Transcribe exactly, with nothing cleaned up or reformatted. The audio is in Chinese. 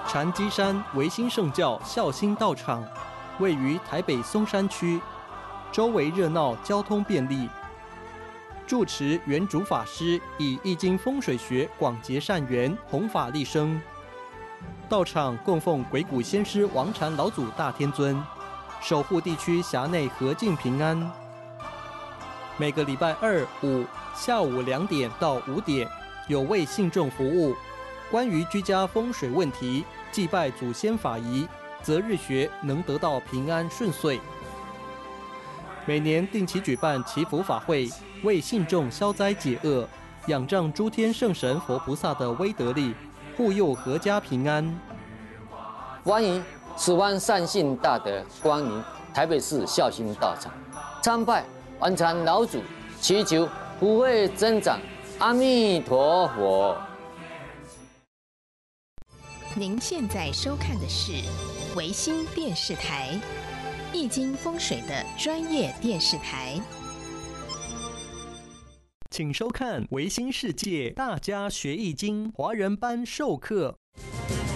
禅机山维新圣教孝心道场位于台北松山区，周围热闹，交通便利。住持原主法师以易经风水学广结善缘，弘法利生。道场供奉鬼谷先师王禅老祖大天尊，守护地区辖内和静平安。每个礼拜二、五下午两点到五点有为信众服务。关于居家风水问题，祭拜祖先法仪，择日学能得到平安顺遂。每年定期举办祈福法会，为信众消灾解厄，仰仗诸天圣神佛菩萨的威德力，护佑阖家平安。 欢迎十万善信大德光临台北市孝心道场，参拜王禅老祖，祈求福慧增长。阿弥陀佛。 您现在收看的是维新电视台，易经风水的专业电视台。 请收看维新世界大家学易经华人班授课。